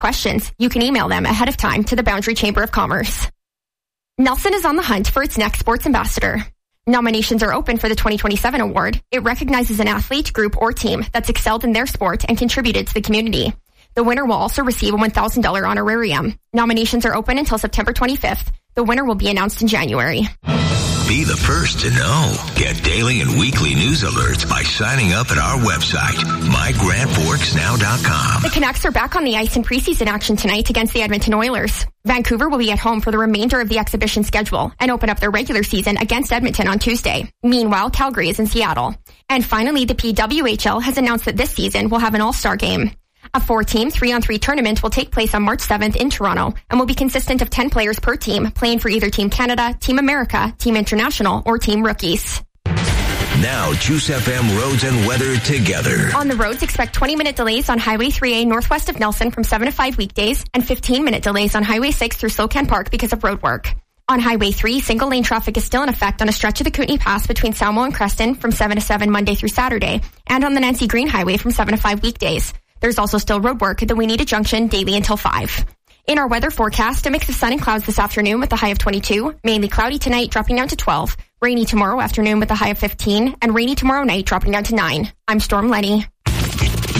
Questions, you can email them ahead of time to the Boundary Chamber of Commerce. Nelson is on the hunt for its next sports ambassador. Nominations are open for the 2027 award. It recognizes an athlete, group, or team that's excelled in their sport and contributed to the community. The winner will also receive a $1,000 honorarium. Nominations are open until September 25th. The winner will be announced in January. Be the first to know. Get daily and weekly news alerts by signing up at our website, mygrandforksnow.com. The Canucks are back on the ice in preseason action tonight against the Edmonton Oilers. Vancouver will be at home for the remainder of the exhibition schedule and open up their regular season against Edmonton on Tuesday. Meanwhile, Calgary is in Seattle. And finally, the PWHL has announced that this season will have an all-star game. A 4-team, 3-on-3 tournament will take place on March 7th in Toronto and will be consistent of 10 players per team, playing for either Team Canada, Team America, Team International, or Team Rookies. Now, Juice FM roads and weather together. On the roads, expect 20-minute delays on Highway 3A northwest of Nelson from 7 to 5 weekdays and 15-minute delays on Highway 6 through Slocan Park because of road work. On Highway 3, single-lane traffic is still in effect on a stretch of the Kootenay Pass between Salmo and Creston from 7 to 7 Monday through Saturday, and on the Nancy Green Highway from 7 to 5 weekdays. There's also still road work at the Wineta Junction daily until 5. In our weather forecast, a mix of sun and clouds this afternoon with a high of 22, mainly cloudy tonight dropping down to 12, rainy tomorrow afternoon with a high of 15, and rainy tomorrow night dropping down to 9. I'm Storm Lenny.